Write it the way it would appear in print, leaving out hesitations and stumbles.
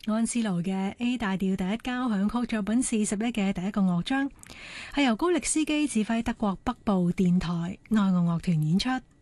安斯路嘅 A 大調第一交響曲作品41嘅第一個樂章，係由高力斯基指揮德國北部電台愛樂樂團演出。